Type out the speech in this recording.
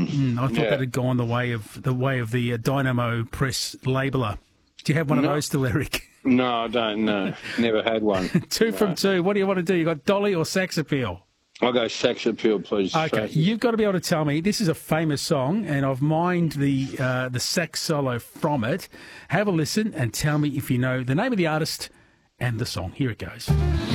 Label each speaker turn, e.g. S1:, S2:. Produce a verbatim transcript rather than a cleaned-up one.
S1: Mm, I thought
S2: Yeah.
S1: that had gone the way of the way of the uh, Dynamo Press labeler. Do you have one
S2: No.
S1: of those still, Eric?
S2: No, I don't know. Never had one.
S1: two
S2: No.
S1: from two. What do you want to do? You got Dolly or Sax Appeal?
S2: I'll go sex appeal, please.
S1: Okay,
S2: Tracy.
S1: you've got to be able to tell me, this is a famous song, and I've mined the uh, the sax solo from it. Have a listen and tell me if you know the name of the artist and the song. Here it goes.